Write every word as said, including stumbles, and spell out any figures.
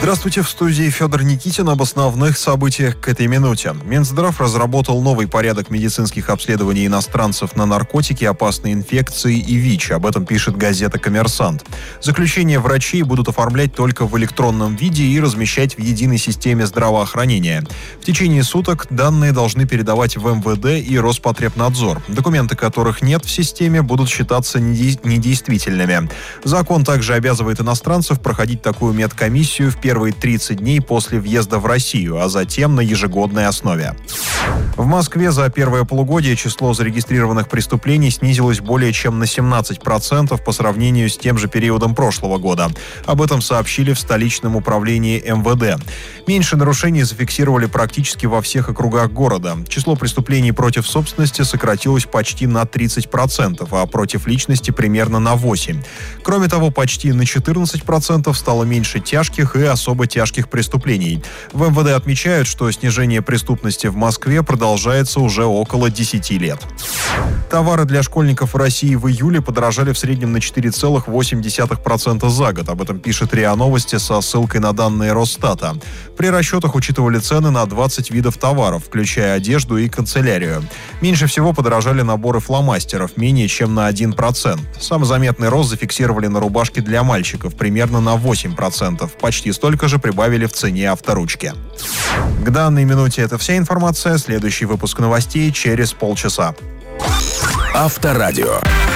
Здравствуйте, в студии Федор Никитин. Об основных событиях к этой минуте. Минздрав разработал новый порядок медицинских обследований иностранцев на наркотики, опасные инфекции и ВИЧ. Об этом пишет газета «Коммерсант». Заключения врачей будут оформлять только в электронном виде и размещать в единой системе здравоохранения. В течение суток данные должны передавать в эм вэ дэ и Роспотребнадзор. Документы, которых нет в системе, будут считаться недействительными. Закон также обязывает иностранцев проходить такую медкомиссию в первые тридцать дней после въезда в Россию, а затем на ежегодной основе. В Москве за первое полугодие число зарегистрированных преступлений снизилось более чем на семнадцать процентов по сравнению с тем же периодом прошлого года. Об этом сообщили в столичном управлении эм вэ дэ. Меньше нарушений зафиксировали практически во всех округах города. Число преступлений против собственности сократилось почти на тридцать процентов, а против личности примерно на восемь процентов. Кроме того, почти на четырнадцать процентов стало меньше тяжких и особо тяжких преступлений. В эм вэ дэ отмечают, что снижение преступности в Москве продолжается уже около десяти лет. Товары для школьников в России в июле подорожали в среднем на четыре целых восемь десятых процента за год. Об этом пишет РИА Новости со ссылкой на данные Росстата. При расчетах учитывали цены на двадцать видов товаров, включая одежду и канцелярию. Меньше всего подорожали наборы фломастеров, менее чем на один процент. Самый заметный рост зафиксировали на рубашки для мальчиков, примерно на восемь процентов. Почти столько же прибавили в цене авторучки. К данной минуте это вся информация. Следующий выпуск новостей через полчаса. Авторадио.